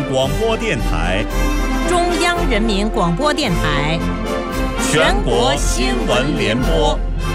广播电台、 中央人民广播电台、 全国新闻联播。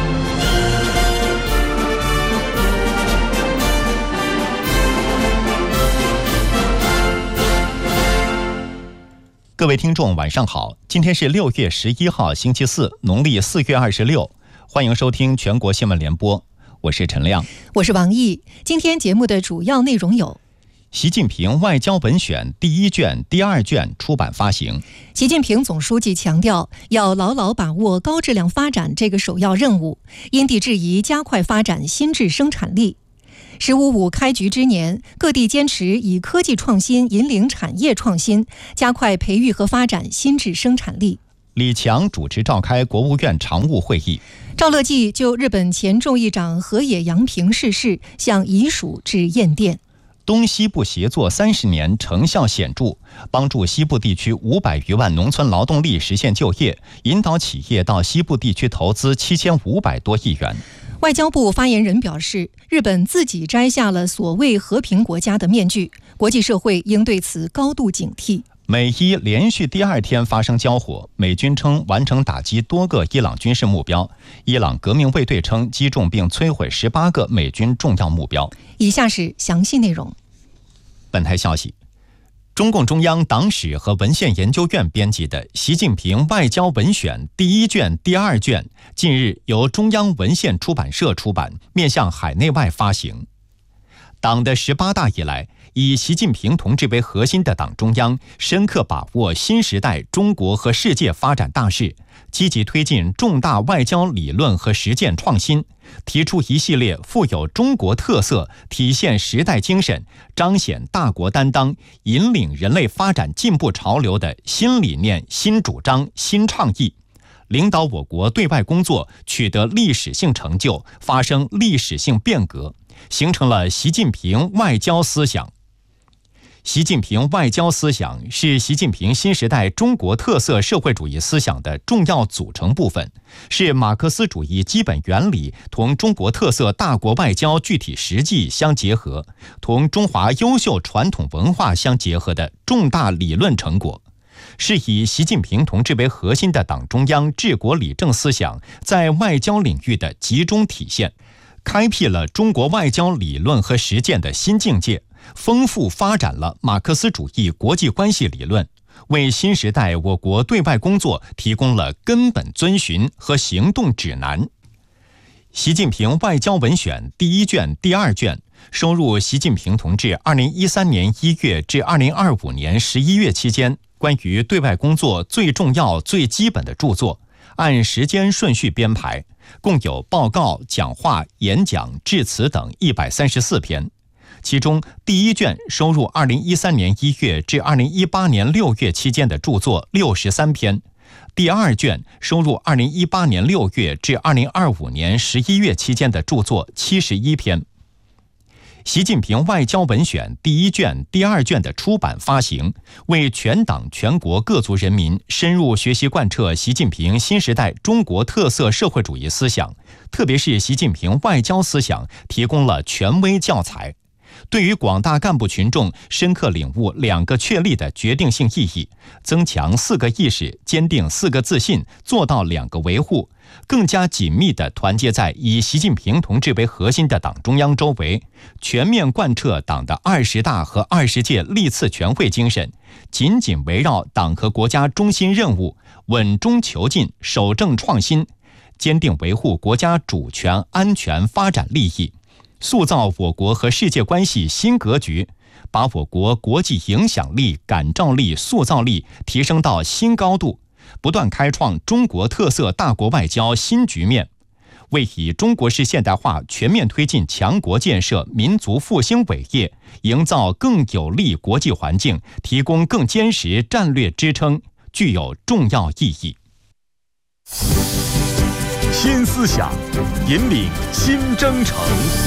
各位听众晚上好，今天是6月11号星期四，农历4月26，欢迎收听全国新闻联播，我是陈亮， 我是王毅。今天节目的主要内容有： 习近平外交文选第1卷、第2卷出版发行。 习近平总书记强调，要牢牢把握高质量发展这个首要任务，因地制宜加快发展新质生产力。“15+5”开局之年，各地坚持以科技创新引领产业创新，加快培育和发展新质生产力。 李强主持召开国务院常务会议。 赵乐际就日本前众议长河野洋平逝世向遗属致唁电。 东西部协作30年成效显著，帮助西部地区500余万农村劳动力实现就业，引导企业到西部地区投资7500多亿元。 外交部发言人表示，日本自己摘下了所谓和平国家的面具，国际社会应对此高度警惕。 美伊连续第2天发生交火，美军称完成打击多个伊朗军事目标，伊朗革命卫队称击中并摧毁18个美军重要目标。 以下是详细内容。 本台消息，中共中央党史和文献研究院编辑的《习近平外交文选第1卷、第2卷》近日由中央文献出版社出版，面向海内外发行。党的18大以来，以习近平同志为核心的党中央深刻把握新时代中国和世界发展大势，积极推进重大外交理论和实践创新，提出一系列富有中国特色、体现时代精神、彰显大国担当、引领人类发展进步潮流的新理念、新主张、新倡议，领导我国对外工作取得历史性成就，发生历史性变革，形成了习近平外交思想。习近平外交思想是习近平新时代中国特色社会主义思想的重要组成部分，是马克思主义基本原理同中国特色大国外交具体实际相结合，同中华优秀传统文化相结合的重大理论成果，是以习近平同志为核心的党中央治国理政思想在外交领域的集中体现，开辟了中国外交理论和实践的新境界，丰富发展了马克思主义国际关系理论，为新时代我国对外工作提供了根本遵循和行动指南。习近平外交文选第1卷、第2卷收入习近平同志2013年1月至2025年11月期间关于对外工作最重要、最基本的著作，按时间顺序编排，共有报告、讲话、演讲、致辞等134篇。其中第1卷收入2013年1月至2018年6月期间的著作63篇，第2卷收入2018年6月至2025年11月期间的著作71篇。习近平外交文选第1卷、第2卷的出版发行，为全党全国各族人民深入学习贯彻习近平新时代中国特色社会主义思想，特别是习近平外交思想提供了权威教材，对于广大干部群众深刻领悟2个确立的决定性意义，增强4个意识，坚定4个自信，做到2个维护，更加紧密地团结在以习近平同志为核心的党中央周围，全面贯彻党的20大和20届历次全会精神，紧紧围绕党和国家中心任务，稳中求进，守正创新，坚定维护国家主权、安全、发展利益，塑造我国和世界关系新格局，把我国国际影响力、感召力、塑造力提升到新高度，不断开创中国特色大国外交新局面，为以中国式现代化全面推进强国建设、民族复兴伟业，营造更有利国际环境，提供更坚实战略支撑，具有重要意义。 新思想，引领新征程。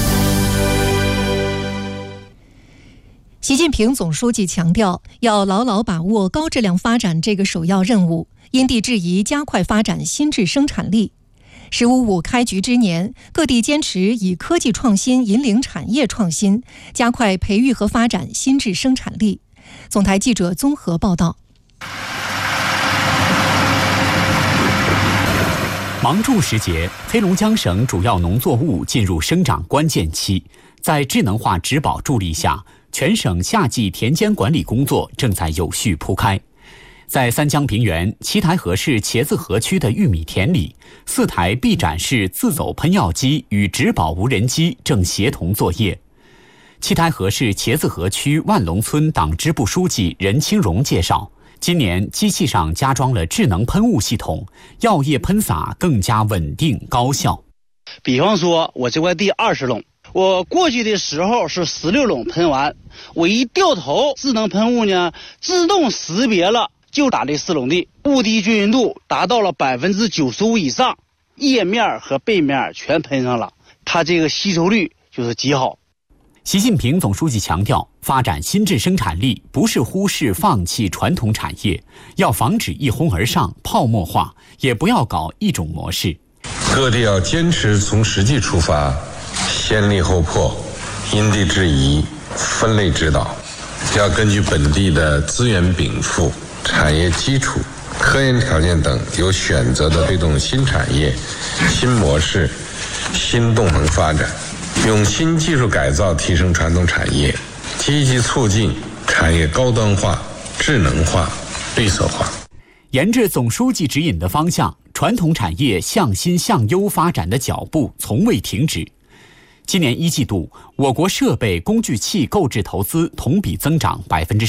习近平总书记强调，要牢牢把握高质量发展这个首要任务，因地制宜加快发展新质生产力。“15+5”开局之年，各地坚持以科技创新引领产业创新，加快培育和发展新质生产力， 总台记者综合报道。 芒种时节，黑龙江省主要农作物进入生长关键期。在智能化植保助力下，全省夏季田间管理工作正在有序铺开。在三江平原七台河市茄子河区的玉米田里，4台 B 展式自走喷药机与植保无人机正协同作业。七台河市茄子河区万隆村党支部书记任清荣介绍，今年机器上加装了智能喷雾系统，药液喷洒更加稳定高效。 比方说，我这块地20垄，我过去的时候是16垄喷完，我一掉头，智能喷雾呢自动识别了，就打这4垄地，雾滴均匀度达到了95%以上，叶面和背面全喷上了，它这个吸收率就是极好。 习近平总书记强调，发展新质生产力不是忽视放弃传统产业，要防止一哄而上、泡沫化，也不要搞一种模式。 各地要坚持从实际出发，先立后破，因地制宜，分类指导，要根据本地的资源禀赋、产业基础、科研条件等有选择的推动新产业、新模式、新动能发展，用新技术改造提升传统产业，积极促进产业高端化、智能化、绿色化。 沿着总书记指引的方向，传统产业向新向优发展的脚步从未停止。今年1季度，我国设备工具器购置投资同比增长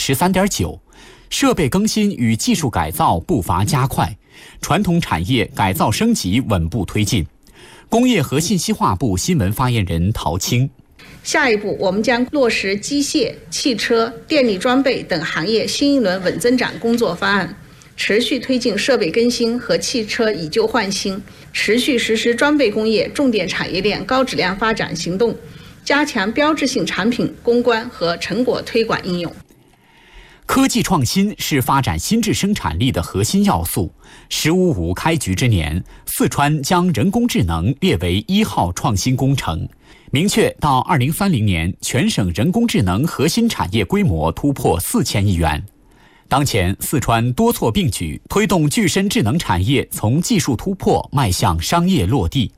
13.9%，设备更新与技术改造步伐加快，传统产业改造升级稳步推进。工业和信息化部新闻发言人陶青， 下一步，我们将落实机械、汽车、电力装备等行业新一轮稳增长工作方案，持续推进设备更新和汽车以旧换新，持续实施装备工业重点产业链高质量发展行动，加强标志性产品攻关和成果推广应用。 科技创新是发展新质生产力的核心要素。“15+5”开局之年，四川将人工智能列为1号创新工程，明确到2030年，全省人工智能核心产业规模突破4000亿元。当前，四川多措并举，推动具身智能产业从技术突破迈向商业落地。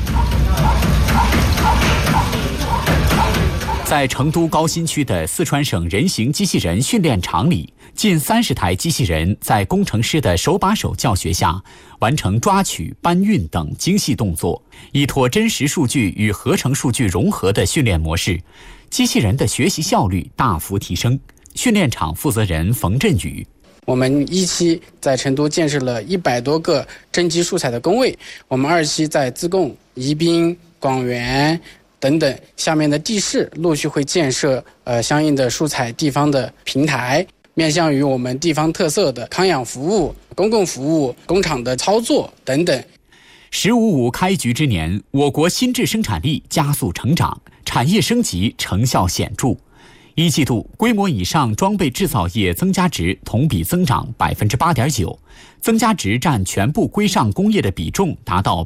在成都高新区的四川省人形机器人训练场里，近30台机器人在工程师的手把手教学下，完成抓取、搬运等精细动作。依托真实数据与合成数据融合的训练模式，机器人的学习效率大幅提升。训练场负责人冯振宇： 我们1期在成都建设了100多个真机素材的工位，我们2期在自贡、宜宾、广元等等下面的地市陆续会建设相应的素材地方的平台，面向于我们地方特色的康养服务、公共服务、工厂的操作等等。 “15+5”开局之年，我国新质生产力加速成长，产业升级成效显著。1季度规模以上装备制造业增加值同比增长8.9%，增加值占全部规上工业的比重达到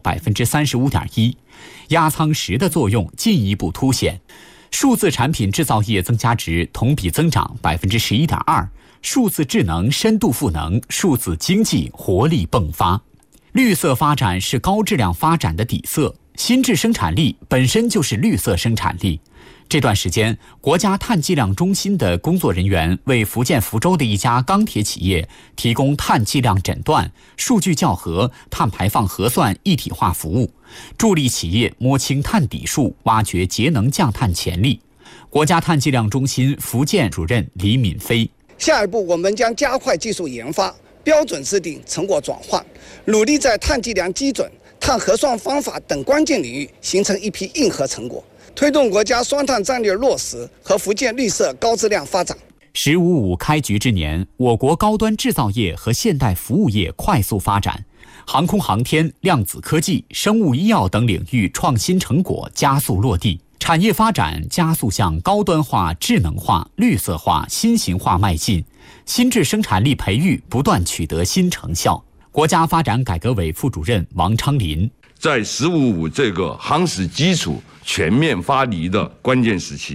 35.1%，压舱石的作用进一步凸显。数字产品制造业增加值同比增长11.2%，数字智能深度赋能，数字经济活力迸发。绿色发展是高质量发展的底色，新质生产力本身就是绿色生产力。这段时间，国家碳计量中心的工作人员为福建福州的一家钢铁企业提供碳计量诊断、数据校核、碳排放核算一体化服务，助力企业摸清碳底数，挖掘节能降碳潜力。国家碳计量中心福建主任李敏飞： 下一步，我们将加快技术研发、标准制定、成果转换，努力在碳计量基准、碳核算方法等关键领域形成一批硬核成果，推动国家双碳战略落实和福建绿色高质量发展。 “15+5”开局之年，我国高端制造业和现代服务业快速发展，航空航天、量子科技、生物医药等领域创新成果加速落地，产业发展加速向高端化、智能化、绿色化、新型化迈进，新质生产力培育不断取得新成效。国家发展改革委副主任王昌林： 在“15+5”这个夯实基础、全面发力的关键时期，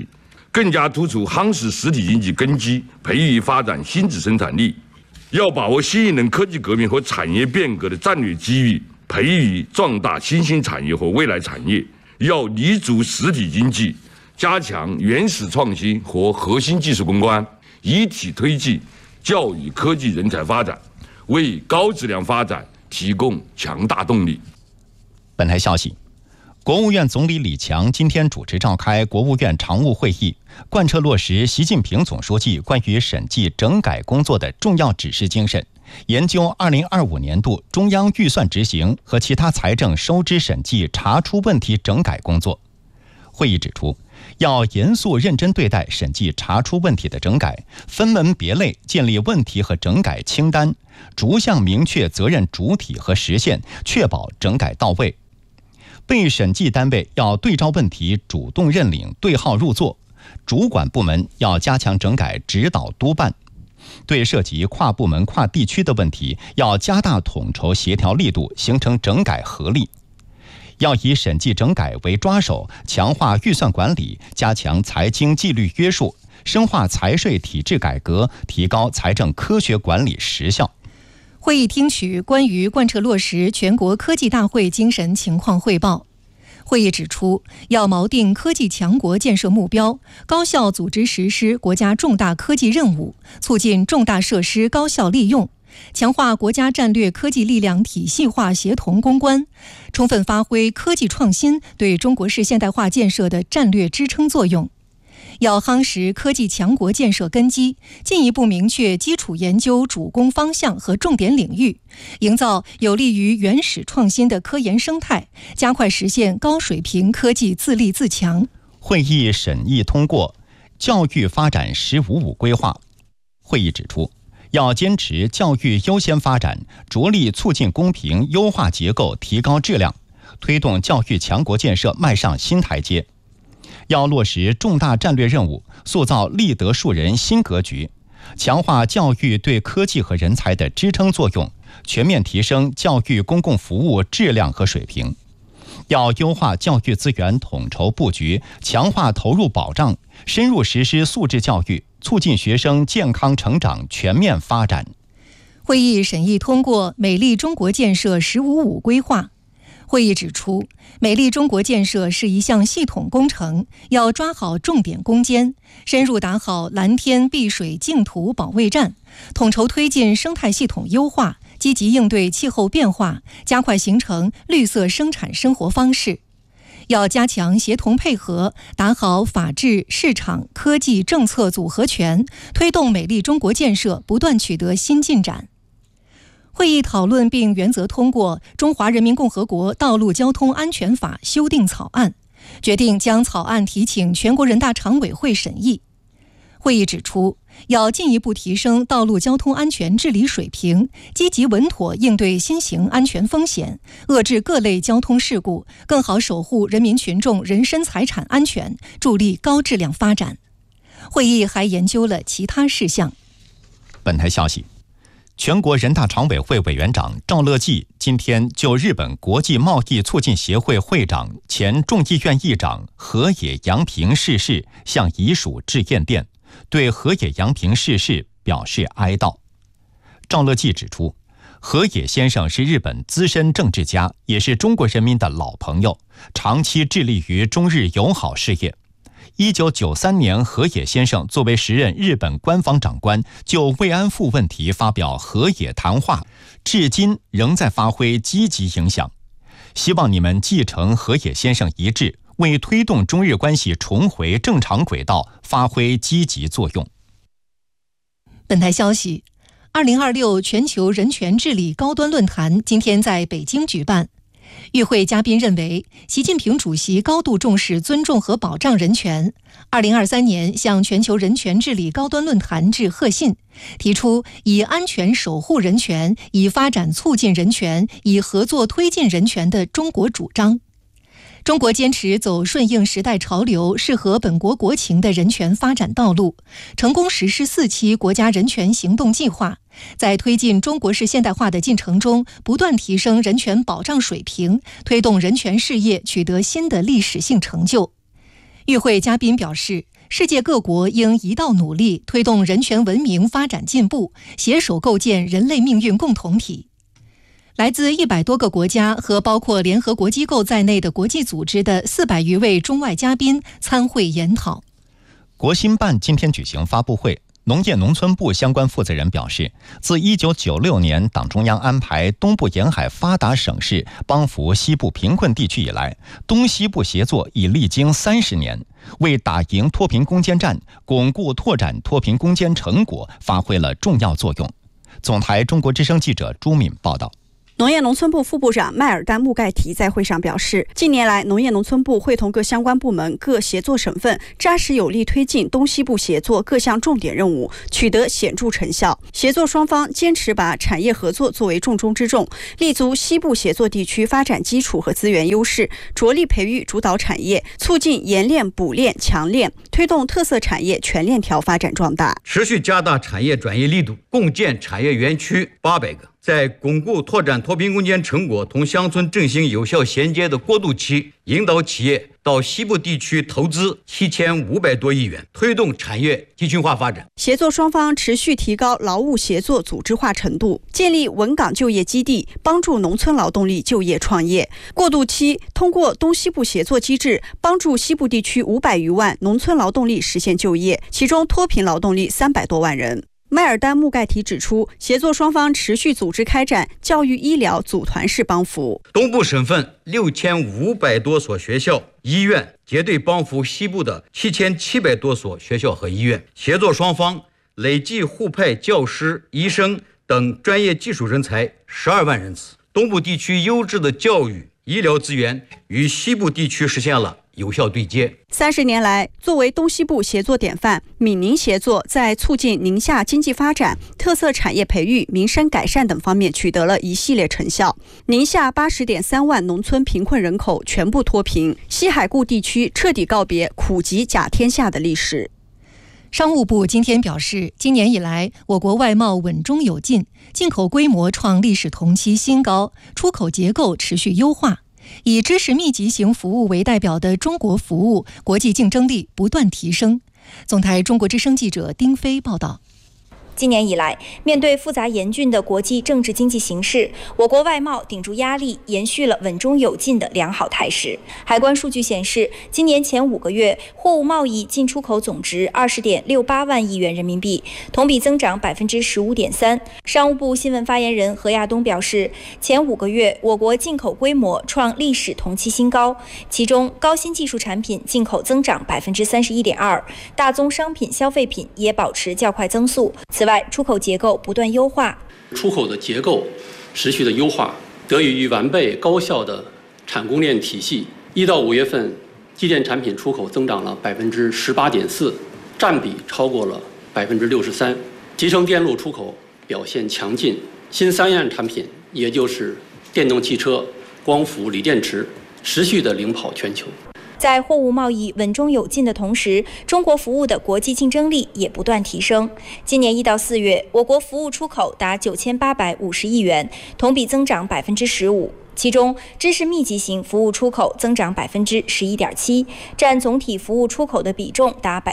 更加突出夯实实体经济根基，培育发展新质生产力。要把握新一轮科技革命和产业变革的战略机遇，培育壮大新兴产业和未来产业。要立足实体经济，加强原始创新和核心技术攻关，一体推进教育科技人才发展，为高质量发展提供强大动力。 本台消息，国务院总理李强今天主持召开国务院常务会议，贯彻落实习近平总书记关于审计整改工作的重要指示精神，研究2025年度中央预算执行和其他财政收支审计查出问题整改工作。会议指出，要严肃认真对待审计查出问题的整改，分门别类建立问题和整改清单，逐项明确责任主体和时限，确保整改到位。被审计单位要对照问题主动认领，对号入座，主管部门要加强整改指导督办，对涉及跨部门跨地区的问题要加大统筹协调力度，形成整改合力。要以审计整改为抓手，强化预算管理，加强财经纪律约束，深化财税体制改革，提高财政科学管理实效。 会议听取关于贯彻落实全国科技大会精神情况汇报。会议指出，要锚定科技强国建设目标，高效组织实施国家重大科技任务，促进重大设施高效利用，强化国家战略科技力量体系化协同攻关，充分发挥科技创新对中国式现代化建设的战略支撑作用。要夯实科技强国建设根基，进一步明确基础研究主攻方向和重点领域，营造有利于原始创新的科研生态，加快实现高水平科技自立自强。 会议审议通过教育发展“15+5”规划。会议指出，要坚持教育优先发展，着力促进公平，优化结构，提高质量，推动教育强国建设迈上新台阶。要落实重大战略任务，塑造立德树人新格局，强化教育对科技和人才的支撑作用，全面提升教育公共服务质量和水平。要优化教育资源统筹布局，强化投入保障，深入实施素质教育，促进学生健康成长全面发展。 会议审议通过美丽中国建设“15+5”规划。会议指出，美丽中国建设是一项系统工程，要抓好重点攻坚，深入打好蓝天碧水净土保卫战，统筹推进生态系统优化，积极应对气候变化，加快形成绿色生产生活方式。要加强协同配合，打好法治、市场、科技政策组合拳，推动美丽中国建设不断取得新进展。会议讨论并原则通过《中华人民共和国道路交通安全法》修订草案，决定将草案提请全国人大常委会审议。会议指出，要进一步提升道路交通安全治理水平，积极稳妥应对新型安全风险，遏制各类交通事故，更好守护人民群众人身财产安全，助力高质量发展。会议还研究了其他事项。 本台消息，全国人大常委会委员长赵乐际今天就日本国际贸易促进协会会长、前众议院议长河野洋平逝世向遗属致唁电，对河野洋平逝世表示哀悼。赵乐际指出，河野先生是日本资深政治家，也是中国人民的老朋友，长期致力于中日友好事业。1993年，河野先生作为时任日本官方长官，就慰安妇问题发表河野谈话，至今仍在发挥积极影响。希望你们继承河野先生遗志，为推动中日关系重回正常轨道发挥积极作用。 本台消息，2026全球人权治理高端论坛今天在北京举办。与会嘉宾认为，习近平主席高度重视尊重和保障人权。2023年向全球人权治理高端论坛致贺信，提出以安全守护人权、以发展促进人权、以合作推进人权的中国主张。中国坚持走顺应时代潮流、适合本国国情的人权发展道路，成功实施4期国家人权行动计划，在推进中国式现代化的进程中，不断提升人权保障水平，推动人权事业取得新的历史性成就。与会嘉宾表示， 世界各国应一道努力，推动人权文明发展进步，携手构建人类命运共同体。来自100多个国家和包括联合国机构在内的国际组织的400余位中外嘉宾参会研讨。 国新办今天举行发布会，农业农村部相关负责人表示，自1996年党中央安排东部沿海发达省市帮扶西部贫困地区以来，东西部协作已历经30年，为打赢脱贫攻坚战、巩固拓展脱贫攻坚成果发挥了重要作用。总台中国之声记者朱敏报道。 农业农村部副部长迈尔丹·穆盖提在会上表示，近年来，农业农村部会同各相关部门、各协作省份，扎实有力推进东西部协作各项重点任务，取得显著成效。协作双方坚持把产业合作作为重中之重，立足西部协作地区发展基础和资源优势，着力培育主导产业，促进冶炼、补炼、强炼，推动特色产业全链条发展壮大。 持续加大产业转移力度，共建产业园区800个。在巩固拓展脱贫攻坚成果同乡村振兴有效衔接的过渡期，引导企业到西部地区投资7500多亿元，推动产业集群化发展。 协作双方持续提高劳务协作组织化程度，建立稳岗就业基地，帮助农村劳动力就业创业。过渡期通过东西部协作机制，帮助西部地区500余万农村劳动力实现就业，其中脱贫劳动力300多万人。迈尔丹·穆盖提指出，协作双方持续组织开展教育医疗组团式帮扶。 东部省份6500多所学校、医院结对帮扶西部的7700多所学校和医院，协作双方累计互派教师、医生等专业技术人才12万人次。东部地区优质的教育、医疗资源与西部地区实现了有效对接。 30年来，作为东西部协作典范，闽宁协作在促进宁夏经济发展、特色产业培育、民生改善等方面取得了一系列成效。宁夏80.3万农村贫困人口全部脱贫，西海固地区彻底告别苦瘠甲天下的历史。 商务部今天表示，今年以来，我国外贸稳中有进，进口规模创历史同期新高，出口结构持续优化。以知识密集型服务为代表的中国服务国际竞争力不断提升。总台中国之声记者丁飞报道。 今年以来，面对复杂严峻的国际政治经济形势，我国外贸顶住压力，延续了稳中有进的良好态势。海关数据显示，今年前5个月，货物贸易进出口总值20.68万亿元人民币，同比增长15.3%。商务部新闻发言人何亚东表示，前5个月，我国进口规模创历史同期新高，其中高新技术产品进口增长31.2%，大宗商品消费品也保持较快增速。此外，出口结构不断优化， 出口的结构持续的优化，得益于完备高效的产供链体系。1到5月份，机电产品出口增长了18.4%，占比超过了63%。集成电路出口表现强劲，新3样产品，也就是电动汽车、光伏、锂电池，持续的领跑全球。 在货物贸易稳中有进的同时，中国服务的国际竞争力也不断提升。今年1到4月，我国服务出口达9850亿元，同比增长15%。其中，知识密集型服务出口增长11.7%，占总体服务出口的比重达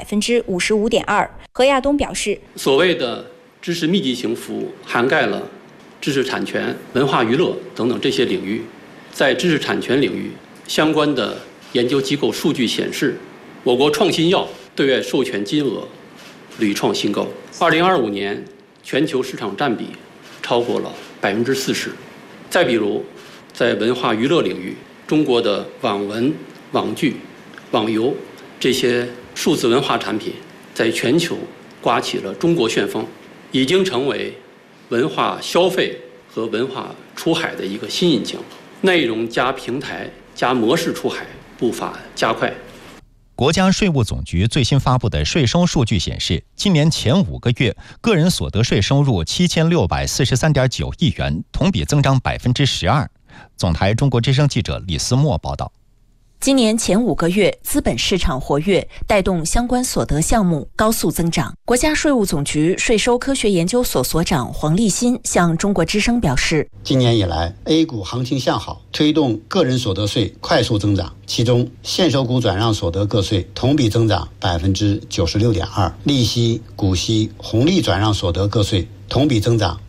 55.2%。何亚东表示， 所谓的知识密集型服务涵盖了知识产权、文化娱乐等等这些领域。在知识产权领域，相关的研究机构数据显示，我国创新药对外授权金额屡创新高。2025年全球市场占比超过了40%。再比如，在文化娱乐领域，中国的网文、网剧、网游这些数字文化产品，在全球刮起了中国旋风，已经成为文化消费和文化出海的一个新引擎。内容加平台加模式出海步伐加快。 国家税务总局最新发布的税收数据显示，今年前5个月，个人所得税收入7643.9亿元，同比增长12%。总台中国之声记者李思墨报道。 今年前5个月，资本市场活跃，带动相关所得项目高速增长。国家税务总局税收科学研究所所长黄立新向中国之声表示， 今年以来 A 股行情向好，推动个人所得税快速增长，其中现收股转让所得个税同比增长 96.2%， 利息、股息、红利转让所得个税同比增长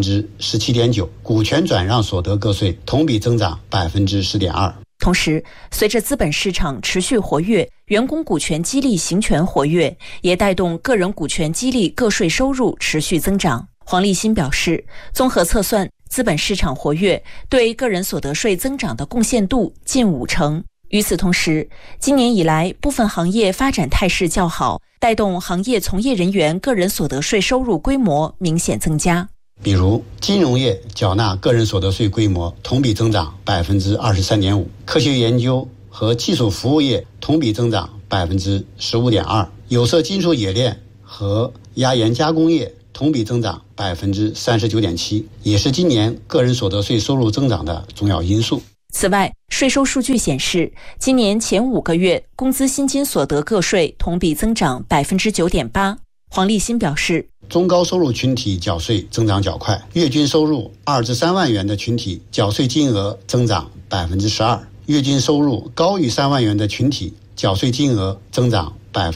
17.9%， 股权转让所得个税同比增长 10.2%。 同时，随着资本市场持续活跃，员工股权激励行权活跃，也带动个人股权激励个税收入持续增长。黄立新表示，综合测算，资本市场活跃对个人所得税增长的贡献度近50%。与此同时，今年以来部分行业发展态势较好，带动行业从业人员个人所得税收入规模明显增加。 比如金融业缴纳个人所得税规模同比增长 23.5%， 科学研究和技术服务业同比增长 15.2%， 有色金属冶炼和压延加工业同比增长 39.7%， 也是今年个人所得税收入增长的重要因素。 此外，税收数据显示，今年前5个月工资薪金所得个税同比增长 9.8%。黄立新表示， 中高收入群体缴税增长较快，月均收入2至3万元的群体缴税金额增长 12%， 月均收入高于3万元的群体缴税金额增长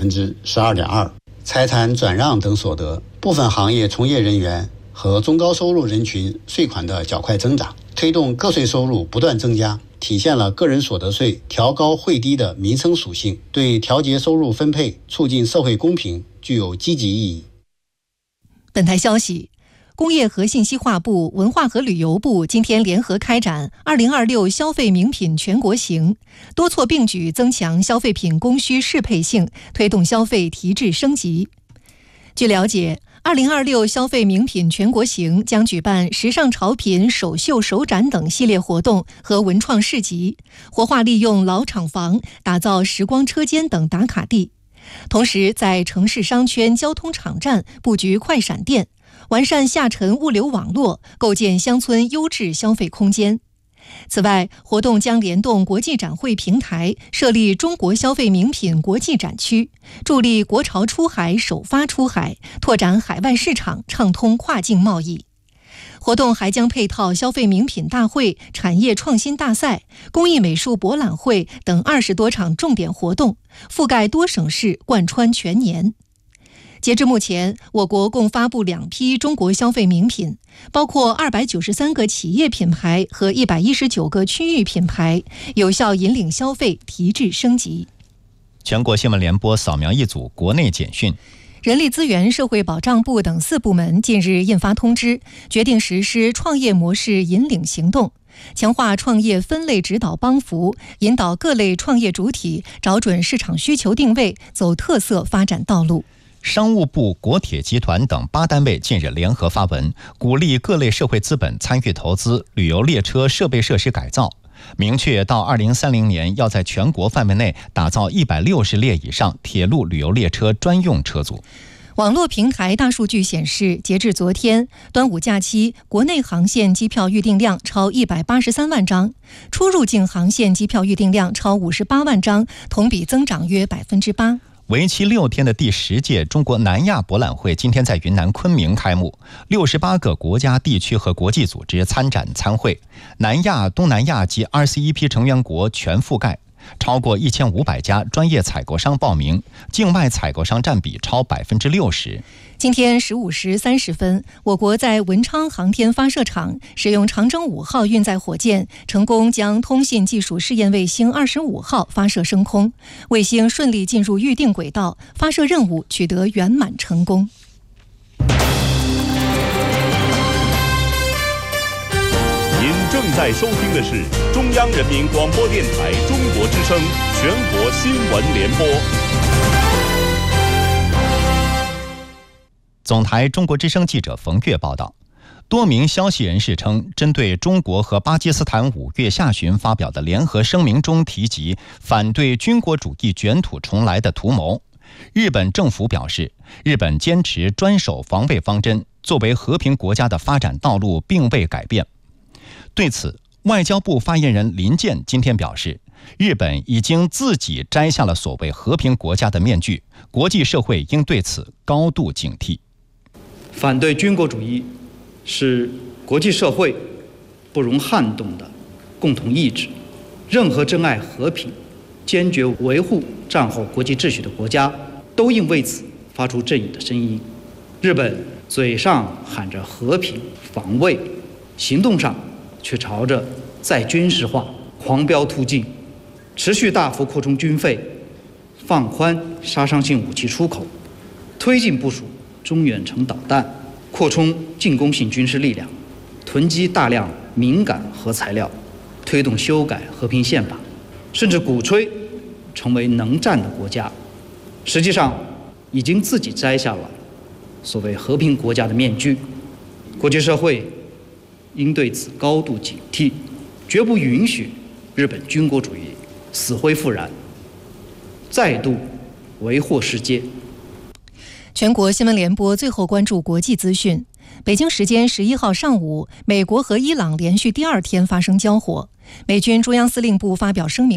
12.2%。 财产转让等所得，部分行业从业人员和中高收入人群税款的较快增长，推动个税收入不断增加，体现了个人所得税调高惠低的民生属性，对调节收入分配、促进社会公平具有积极意义。 本台消息，工业和信息化部、文化和旅游部今天联合开展2026消费名品全国行，多措并举增强消费品供需适配性，推动消费提质升级。据了解，2026消费名品全国行将举办时尚潮品首秀首展等系列活动和文创市集，活化利用老厂房，打造时光车间等打卡地。同时，在城市商圈、交通场站布局快闪店，完善下沉物流网络，构建乡村优质消费空间。此外，活动将联动国际展会平台，设立中国消费名品国际展区，助力国潮出海、首发出海，拓展海外市场，畅通跨境贸易。活动还将配套消费名品大会、产业创新大赛、工艺美术博览会等20多场重点活动，覆盖多省市，贯穿全年。截至目前，我国共发布2批中国消费名品，包括293个企业品牌和119个区域品牌，有效引领消费提质升级。 全国新闻联播扫描一组国内简讯。 人力资源社会保障部等4部门近日印发通知，决定实施创业模式引领行动，强化创业分类指导帮扶，引导各类创业主体找准市场需求定位，走特色发展道路。 商务部、国铁集团等8单位近日联合发文，鼓励各类社会资本参与投资旅游列车设备设施改造，明确到2030年要在全国范围内打造160列以上铁路旅游列车专用车组。 网络平台大数据显示，截至昨天，端午假期国内航线机票预订量超183万张，出入境航线机票预订量超58万张，同比增长约 8%。 为期6天的第10届中国南亚博览会今天在云南昆明开幕，68个国家、地区和国际组织参展参会，南亚、东南亚及RCEP 成员国全覆盖，超过1500家专业采购商报名，境外采购商占比超 60%。 今天15时30分，我国在文昌航天发射场使用长征5号运载火箭，成功将通信技术试验卫星25号发射升空，卫星顺利进入预定轨道，发射任务取得圆满成功。 您正在收听的是中央人民广播电台中国之声全国新闻联播。 总台中国之声记者冯月报道，多名消息人士称，针对中国和巴基斯坦5月下旬发表的联合声明中提及反对军国主义卷土重来的图谋，日本政府表示，日本坚持专守防卫方针，作为和平国家的发展道路并未改变。对此，外交部发言人林健今天表示， 日本已经自己摘下了所谓和平国家的面具，国际社会应对此高度警惕。 反对军国主义是国际社会不容撼动的共同意志，任何珍爱和平、坚决维护战后国际秩序的国家都应为此发出正义的声音。日本嘴上喊着和平防卫，行动上却朝着再军事化狂飙突进，持续大幅扩充军费，放宽杀伤性武器出口，推进部署中远程导弹，扩充进攻性军事力量，囤积大量敏感核材料，推动修改和平宪法，甚至鼓吹成为能战的国家，实际上已经自己摘下了所谓和平国家的面具。国际社会应对此高度警惕，绝不允许日本军国主义死灰复燃，再度为祸世界。 全国新闻联播最后关注国际资讯。北京时间11号上午，美国和伊朗连续第2天发生交火。美军中央司令部发表声明